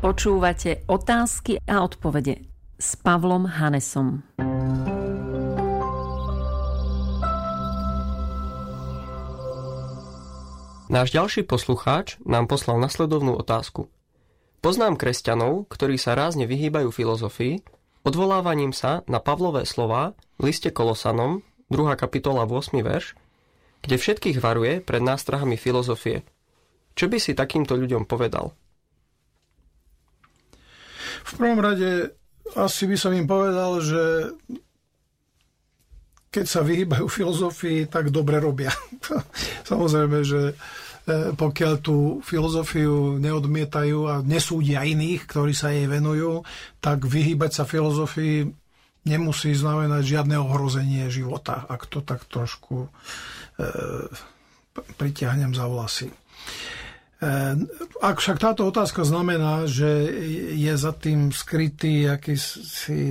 Počúvate Otázky a odpovede s Pavlom Hanesom. Náš ďalší poslucháč nám poslal nasledovnú otázku. Poznám kresťanov, ktorí sa rázne vyhýbajú filozofii, odvolávaním sa na Pavlové slová v liste Kolosanom, 2. kapitola 8. verš, kde všetkých varuje pred nástrahami filozofie. Čo by si takýmto ľuďom povedal? V prvom rade asi by som im povedal, že keď sa vyhýbajú filozofii, tak dobre robia. Samozrejme, že pokiaľ tú filozofiu neodmietajú a nesúdia iných, ktorí sa jej venujú, tak vyhýbať sa filozofii nemusí znamenať žiadne ohrozenie života, ak to tak trošku pritiahnem za vlasy. Ak však táto otázka znamená, že je za tým skrytý akýsi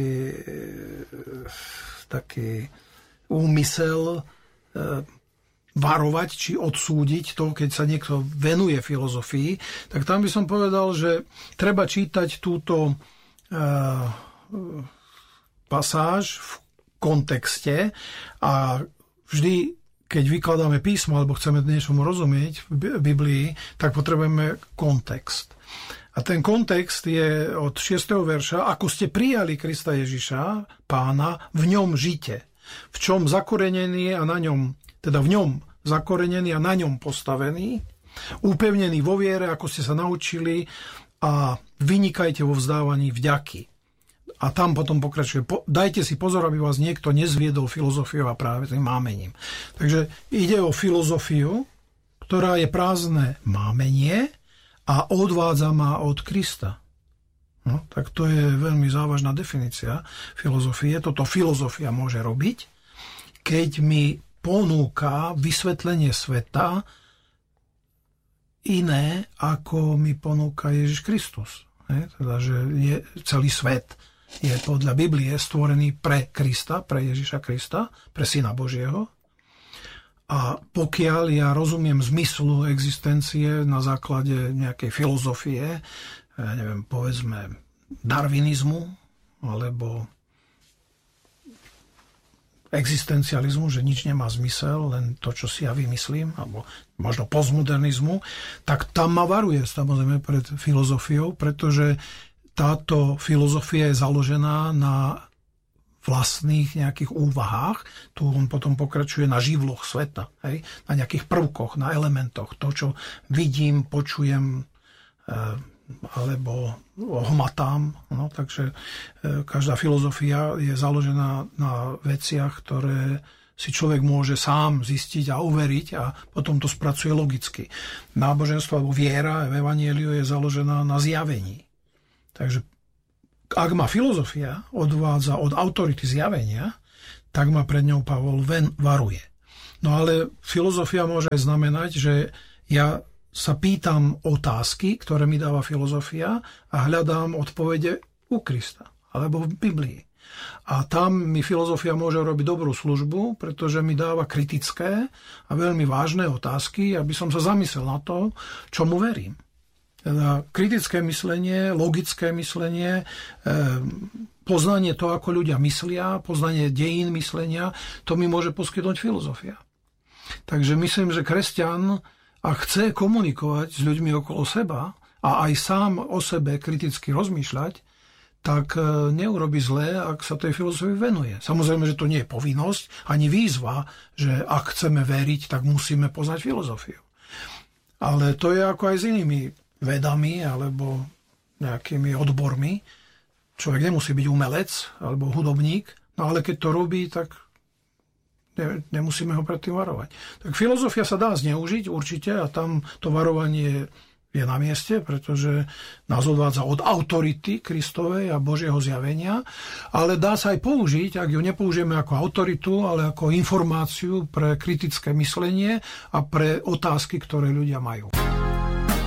taký úmysel varovať či odsúdiť to, keď sa niekto venuje filozofii, tak tam by som povedal, že treba čítať túto pasáž v kontexte a vždy, keď vykladáme písmo alebo chceme niečomu rozumieť v Biblii, tak potrebujeme kontext. A ten kontext je od 6. verša: ako ste prijali Krista Ježiša, Pána, v ňom žite. V čom zakorenený a na ňom, teda v ňom zakorenený a na ňom postavený, upevnený vo viere, ako ste sa naučili, a vynikajte vo vzdávaní vďaky. A tam potom pokračuje: dajte si pozor, aby vás niekto nezviedol filozofiou a práve tým mámením. Takže ide o filozofiu, ktorá je prázdne mámenie a odvádza ma od Krista. No, tak to je veľmi závažná definícia filozofie. Toto filozofia môže robiť, keď mi ponúka vysvetlenie sveta iné, ako mi ponúka Ježiš Kristus. Teda, že je celý svet je podľa Biblie stvorený pre Krista, pre Ježiša Krista, pre Syna Božieho. A pokiaľ ja rozumiem zmyslu existencie na základe nejakej filozofie, neviem, povedzme darwinizmu, alebo existencializmu, že nič nemá zmysel, len to, čo si ja vymyslím, alebo možno postmodernizmu, tak tam ma varuje samozrejme pred filozofiou, pretože táto filozofia je založená na vlastných nejakých úvahách. Tu on potom pokračuje na živloch sveta, hej? Na nejakých prvkoch, na elementoch. To, čo vidím, počujem, alebo hmatám. No, takže každá filozofia je založená na veciach, ktoré si človek môže sám zistiť a overiť a potom to spracuje logicky. Náboženstvo alebo viera v evanjeliu je založená na zjavení. Takže ak ma filozofia odvádza od autority zjavenia, tak ma pred ňou Pavol varuje. No ale filozofia môže znamenať, že ja sa pýtam otázky, ktoré mi dáva filozofia, a hľadám odpovede u Krista alebo v Biblii. A tam mi filozofia môže robiť dobrú službu, pretože mi dáva kritické a veľmi vážne otázky, aby som sa zamyslel na to, čomu verím. Teda kritické myslenie, logické myslenie, poznanie toho, ako ľudia myslia, poznanie dejín myslenia, to mi môže poskytnúť filozofia. Takže myslím, že kresťan, ak chce komunikovať s ľuďmi okolo seba a aj sám o sebe kriticky rozmýšľať, tak neurobi zlé, ak sa tej filozofii venuje. Samozrejme, že to nie je povinnosť, ani výzva, že ak chceme veriť, tak musíme poznať filozofiu. Ale to je ako aj s inými vedami alebo nejakými odbormi. Človek nemusí byť umelec alebo hudobník, no ale keď to robí, tak nemusíme ho predtým varovať. Tak filozofia sa dá zneužiť určite a tam to varovanie je na mieste, pretože nás odvádza od autority Kristovej a Božieho zjavenia, ale dá sa aj použiť, ak ju nepoužijeme ako autoritu, ale ako informáciu pre kritické myslenie a pre otázky, ktoré ľudia majú.